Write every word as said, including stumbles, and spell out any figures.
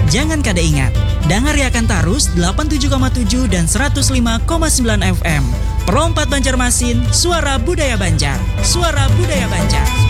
Jangan kada ingat, dengar akan tarus delapan puluh tujuh koma tujuh dan seratus lima koma sembilan F M. Perompat Banjarmasin, suara budaya Banjar. Suara budaya Banjar.